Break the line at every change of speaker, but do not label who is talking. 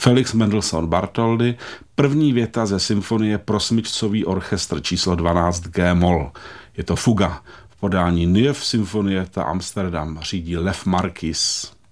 Felix Mendelssohn Bartholdy, první věta ze symfonie pro smyčcový orchestr číslo 12 G-moll. Je to fuga v podání Nieuwe Symfonietta Amsterdam, řídí Lev Marquis.